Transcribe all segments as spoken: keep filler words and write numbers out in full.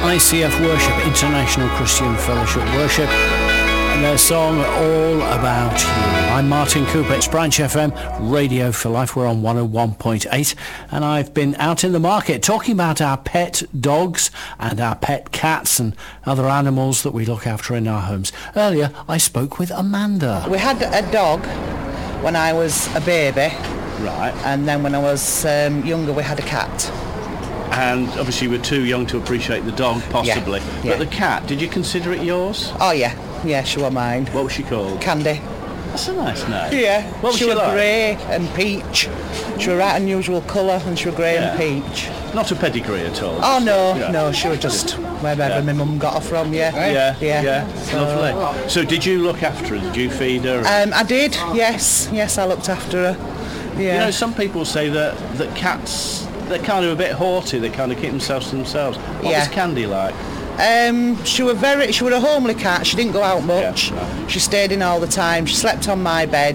I C F Worship, International Christian Fellowship Worship, and their song All About You. I'm Martin Cooper. It's Branch F M, Radio for Life. We're on one oh one point eight, and I've been out in the market talking about our pet dogs and our pet cats and other animals that we look after in our homes. Earlier, I spoke with Amanda. We had a dog when I was a baby. Right. And then when I was um, younger, we had a cat. And obviously you were too young to appreciate the dog, possibly. Yeah, But yeah. the cat, did you consider it yours? Oh, yeah. Yeah, she was mine. What was she called? Candy. That's a nice name. Yeah. What was she she was like? grey and peach. She was right unusual colour, and she was grey Yeah. and peach. Not a pedigree at all? Oh, just- no, yeah. no, she was just wherever Yeah. my mum got her from, yeah. Yeah, yeah, Yeah. So- lovely. So did you look after her? Did you feed her? Um, I did, yes. Yes, I looked after her. Yeah. You know, some people say that, that cats, they're kind of a bit haughty, they kind of keep themselves to themselves. What Yeah. was Candy like? Um, she was very. She was a homely cat. She didn't go out much. Yeah, no. She stayed in all the time. She slept on my bed,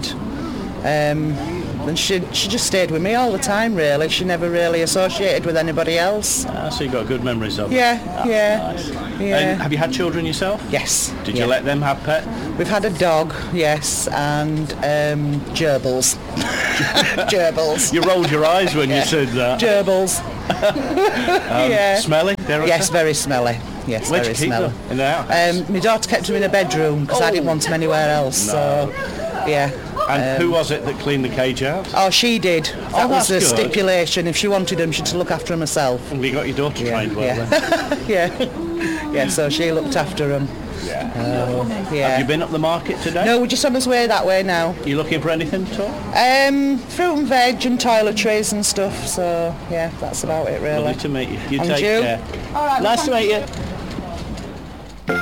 um, and she she just stayed with me all the time. Really, she never really associated with anybody else. Ah, so you got good memories of her. Yeah, Ah, yeah, Nice. yeah. And have you had children yourself? Yes. Did yeah. you let them have pet? We've had a dog, yes, and um, gerbils. Gerbils. You rolled your eyes when you said that. Gerbils. Um, yeah. Smelly? Dare I Yes, say? very smelly. Yes, Where'd very you keep smelly. them? In the house? Um, my daughter kept them in a bedroom because I didn't want them anywhere else. No. So, yeah. and um, who was it that cleaned the cage out? Oh, she did. That Oh, was the that's good. stipulation. If she wanted them, she'd look after them herself. And you got your daughter Yeah, trained well yeah. then? Yeah. Yeah, so she looked after them. Yeah. Uh, yeah. Have you been up the market today? No, we're just on our way that way now. Are you looking for anything at all? Um, fruit and veg and toiletries and stuff. So, yeah, that's about it really. Lovely to meet you. You And take you? care. All right, Nice to thank meet you.